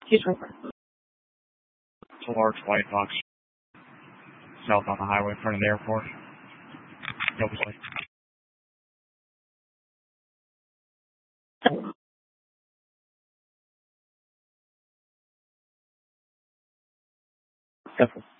It's a large white box south on the highway in front of the airport. Careful.